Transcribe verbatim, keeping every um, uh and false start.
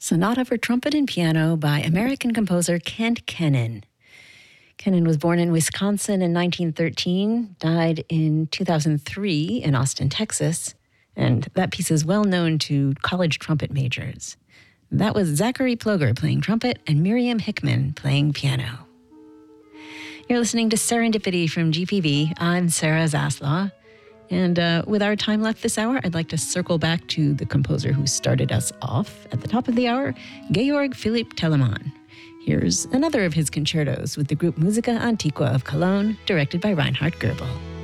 Sonata for Trumpet and Piano by American composer Kent Kennen. Kennen was born in Wisconsin in nineteen thirteen, died in two thousand three in Austin, Texas, and that piece is well known to college trumpet majors. That was Zachary Ploger playing trumpet and Miriam Hickman playing piano. You're listening to Serendipity from G P V. I'm Sarah Zaslaw. And uh, with our time left this hour, I'd like to circle back to the composer who started us off at the top of the hour, Georg Philipp Telemann. Here's another of his concertos with the group Musica Antiqua of Cologne, directed by Reinhard Goebel.